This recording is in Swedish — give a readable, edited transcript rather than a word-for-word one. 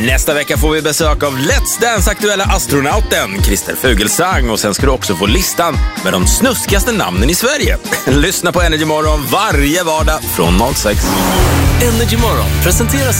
Nästa vecka får vi besök av Let's Dance-aktuella astronauten Christer Fuglesang, och sen ska du också få listan med de snuskigaste namnen i Sverige. Lyssna på Energy Morgon varje vardag från 06. Energy Morgon presenteras